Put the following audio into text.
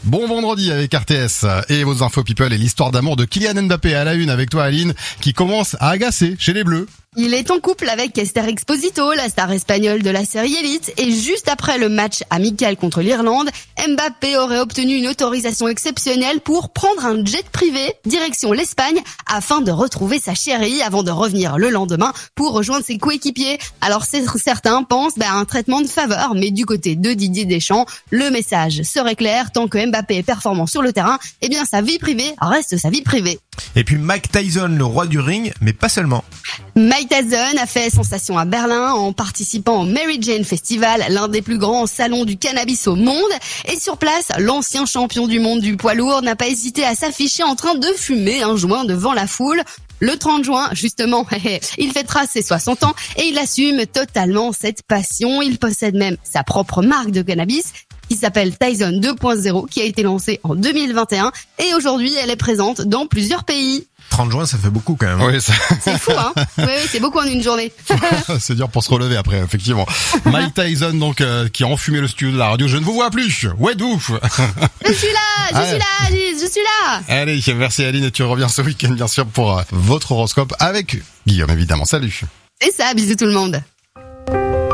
Bon vendredi avec RTS et vos infos people et l'histoire d'amour de Kylian Mbappé à la une avec toi Aline qui commence à agacer chez les Bleus. Il est en couple avec Esther Exposito, la star espagnole de la série Elite, et juste après le match amical contre l'Irlande, Mbappé aurait obtenu une autorisation exceptionnelle pour prendre un jet privé direction l'Espagne afin de retrouver sa chérie avant de revenir le lendemain pour rejoindre ses coéquipiers. Alors certains pensent à un traitement de faveur, mais du côté de Didier Deschamps, le message serait clair, tant que Mbappé est performant sur le terrain, eh bien sa vie privée reste sa vie privée. Et puis Mike Tyson, le roi du ring, mais pas seulement. Mike Tyson a fait sensation à Berlin en participant au Mary Jane Festival, l'un des plus grands salons du cannabis au monde. Et sur place, l'ancien champion du monde du poids lourd n'a pas hésité à s'afficher en train de fumer un joint devant la foule. Le 30 juin, justement, il fêtera ses 60 ans et il assume totalement cette passion. Il possède même sa propre marque de cannabis qui s'appelle Tyson 2.0, qui a été lancée en 2021 et aujourd'hui elle est présente dans plusieurs pays. 30 juin, ça fait beaucoup quand même. Oui, ça... C'est fou, hein. Oui, c'est beaucoup en une journée. C'est dur pour se relever après, effectivement. Mike Tyson, donc, qui a enfumé le studio de la radio. Je ne vous vois plus. Ouais, d'ouf. Je suis là. Allez, merci Aline et tu reviens ce week-end, bien sûr, pour votre horoscope avec Guillaume, évidemment. Salut. C'est ça, bisous tout le monde.